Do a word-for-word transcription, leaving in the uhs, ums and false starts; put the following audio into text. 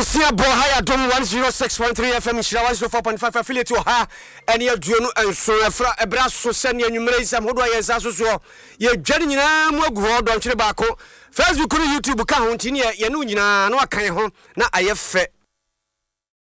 Nansia Bohaya Dom one oh six point three F M Shira four point five affiliate ha and ye duonu enso efra ebra so sene anwumre sam hodo ayensa so so ye dware nyina mu agu ho don kyere baako Facebook no YouTube ka ho ntini ye no nyina no akan ho na ayefe